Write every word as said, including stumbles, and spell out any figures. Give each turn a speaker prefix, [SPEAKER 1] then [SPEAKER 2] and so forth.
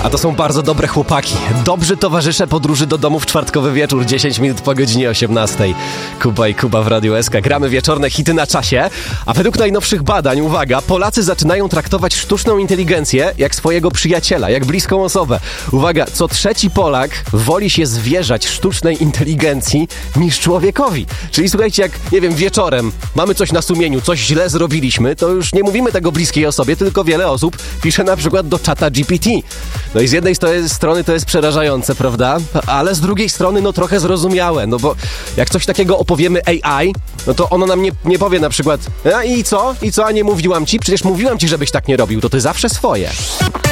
[SPEAKER 1] A to są bardzo dobre chłopaki. Dobrzy towarzysze podróży do domu w czwartkowy wieczór, dziesięć minut po godzinie osiemnastej. Kuba i Kuba w Radiu S K. Gramy wieczorne hity na czasie, a według najnowszych badań, uwaga, Polacy zaczynają traktować sztuczną inteligencję jak swojego przyjaciela, jak bliską osobę. Uwaga, co trzeci Polak woli się zwierzać sztucznej inteligencji niż człowiekowi. Czyli słuchajcie, jak, nie wiem, wieczorem mamy coś na sumieniu, coś źle zrobiliśmy, to już nie mówimy tego bliskiej osobie, tylko wiele osób pisze na przykład do czata G P T. No i z jednej strony to jest przerażające, prawda? Ale z drugiej strony no trochę zrozumiałe, no bo jak coś takiego opowiemy A I, no to ono nam nie, nie powie na przykład a i co? I co? A nie mówiłam ci? Przecież mówiłam ci, żebyś tak nie robił, to ty zawsze swoje.